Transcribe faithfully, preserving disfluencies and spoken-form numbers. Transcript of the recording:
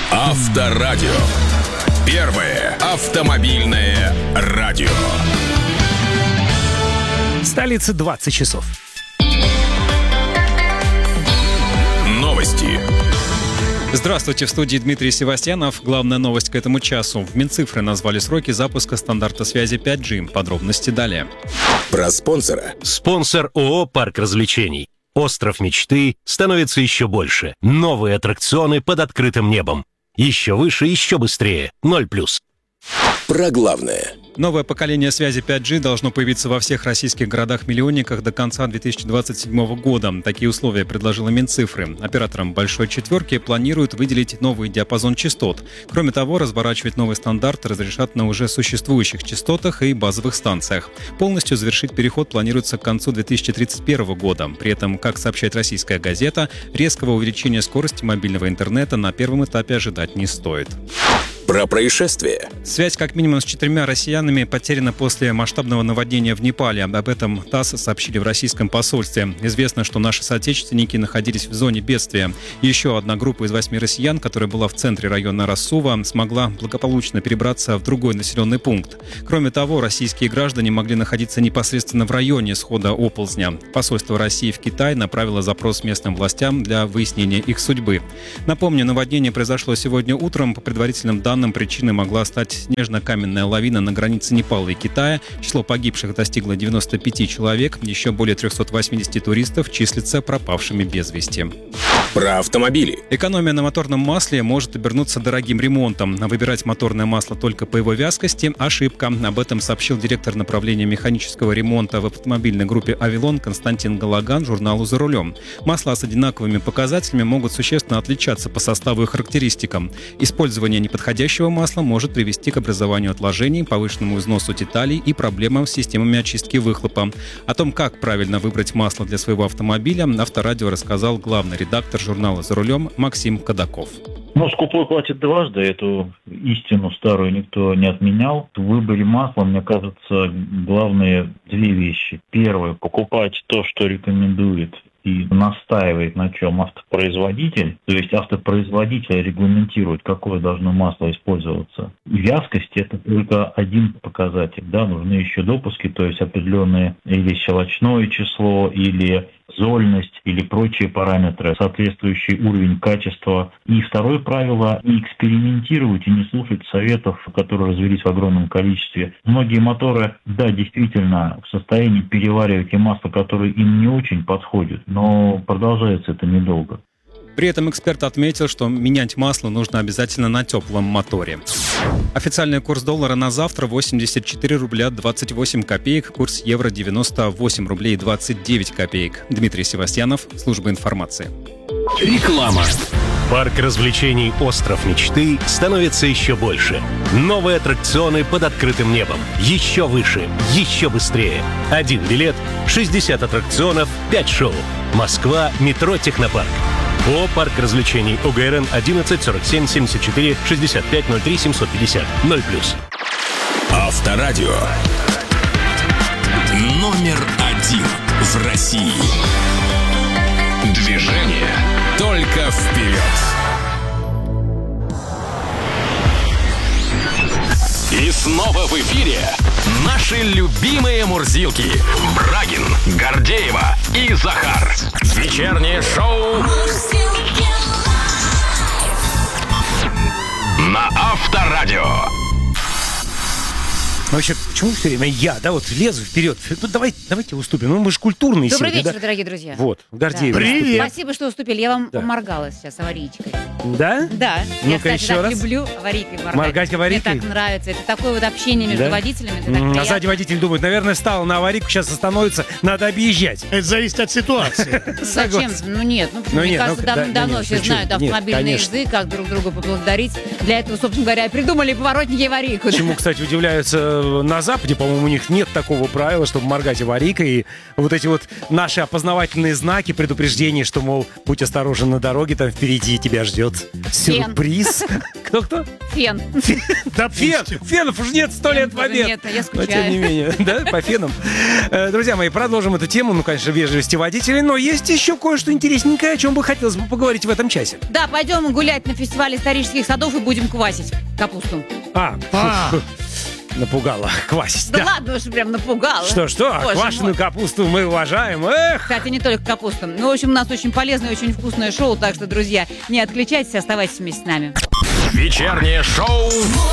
Авторадио. Первое автомобильное радио. Столица двадцать часов. Новости. Здравствуйте, в студии Дмитрий Севастьянов. Главная новость к этому часу. В Минцифры назвали сроки запуска стандарта связи пять джи. Подробности далее. Про спонсора. Спонсор ООО «Парк развлечений». Остров мечты становится еще больше. Новые аттракционы под открытым небом. Еще выше, еще быстрее. Ноль плюс. Про главное. Новое поколение связи пять джи должно появиться во всех российских городах-миллионниках до конца две тысячи двадцать седьмого года. Такие условия предложила Минцифры. Операторам «Большой четверки» планируют выделить новый диапазон частот. Кроме того, разворачивать новый стандарт разрешат на уже существующих частотах и базовых станциях. Полностью завершить переход планируется к концу две тысячи тридцать первого года. При этом, как сообщает «Российская газета», резкого увеличения скорости мобильного интернета на первом этапе ожидать не стоит. Про происшествие. Связь как минимум с четырьмя россиянами потеряна после масштабного наводнения в Непале. Об этом ТАСС сообщили в российском посольстве. Известно, что наши соотечественники находились в зоне бедствия. Еще одна группа из восьми россиян, которая была в центре района Рассува, смогла благополучно перебраться в другой населенный пункт. Кроме того, российские граждане могли находиться непосредственно в районе схода оползня. Посольство России в Китай направило запрос местным властям для выяснения их судьбы. Напомню, наводнение произошло сегодня утром. По предварительным данным, причиной могла стать снежно-каменная лавина на границе Непала и Китая. Число погибших достигло девяноста пяти человек. Еще более трехсот восьмидесяти туристов числятся пропавшими без вести. Про автомобили. Экономия на моторном масле может обернуться дорогим ремонтом. Выбирать моторное масло только по его вязкости – ошибка. Об этом сообщил директор направления механического ремонта в автомобильной группе «Авилон» Константин Галаган журналу «За рулем». Масла с одинаковыми показателями могут существенно отличаться по составу и характеристикам. Использование неподходящего масла может привести к образованию отложений, повышенному износу деталей и проблемам с системами очистки выхлопа. О том, как правильно выбрать масло для своего автомобиля, Авторадио рассказал главный редактор журнала «За рулем» Максим Кадаков. Ну, скупой платит дважды, эту истину старую никто не отменял. В выборе масла, мне кажется, главные две вещи. Первое, покупать то, что рекомендует и настаивает на чем автопроизводитель, то есть автопроизводитель регламентирует, какое должно масло использоваться. Вязкость – это только один показатель, да, нужны еще допуски, то есть определенные или щелочное число, или зольность, или прочие параметры, соответствующий уровень качества. И второе правило – не экспериментировать и не слушать советов, которые развелись в огромном количестве. Многие моторы, да, действительно в состоянии переваривать и масло, которое им не очень подходит, но продолжается это недолго. При этом эксперт отметил, что менять масло нужно обязательно на теплом моторе. Официальный курс доллара на завтра восемьдесят четыре рубля двадцать восемь копеек, курс евро девяносто восемь рублей двадцать девять копеек. Дмитрий Севастьянов, служба информации. Реклама. Парк развлечений «Остров мечты» становится еще больше. Новые аттракционы под открытым небом. Еще выше, еще быстрее. Один билет, шестьдесят аттракционов, пять шоу. Москва, метро «Технопарк». ООО «Парк развлечений», ОГРН одиннадцать сорок семь семьдесят четыре шестьдесят пять ноль три семьсот пятьдесят. Ноль плюс. Авторадио. Номер один в России. Движение только вперед. И снова в эфире наши любимые мурзилки Брагин, Гордеева и Захар. Вечернее шоу на Авторадио. Вообще, почему все время я, да, вот лезу вперед? Ну, давай, давайте уступим. Ну, мы же культурные Добрый сегодня, вечер, да? дорогие друзья. Вот, Гордеева. Да. Привет. Спасибо, что уступили. Я вам Да. поморгала сейчас аварийкой. Да? Да. Ну-ка, Я, кстати, еще так раз. люблю аварийкой моргать. Моргать аварийкой? Мне так нравится. Это такое вот общение между Да? водителями. Это так М, А приятно. сзади водитель думает, наверное, стал на аварийку, сейчас остановится, надо объезжать. Это зависит от ситуации. Зачем? Ну нет, ну, Ну мне нет, кажется, ну, да, давно да все нет, знают шучу. Нет, автомобильный конечно. язык, как друг друга поблагодарить. Для этого, собственно говоря, и придумали поворотники и аварийку. Чему, кстати, удивляются на Западе, по-моему, у них нет такого правила, чтобы моргать аварийкой. И вот эти вот наши опознавательные знаки, предупреждения, что, мол, будь осторожен на дороге, там впереди тебя ждет сюрприз. Кто-кто? Фен. Фен. Фенов уже нет, сто лет тоже побед. нет, а я Но тем не скучаю. менее, да, по фенам. Э, Друзья мои, продолжим эту тему. Ну, конечно, вежливости водителей. Но есть еще кое-что интересненькое, о чем бы хотелось бы поговорить в этом часе. Да, пойдем гулять на фестивале исторических садов и будем квасить капусту. А, фу, напугала. Квасить, Да, да. ладно уж, прям напугала. Что-что, Боже квашеную мой. капусту мы уважаем. Эх! Кстати, не только капуста. Ну, в общем, у нас очень полезное и очень вкусное шоу, так что, друзья, не отключайтесь, оставайтесь вместе с нами. Вечернее шоу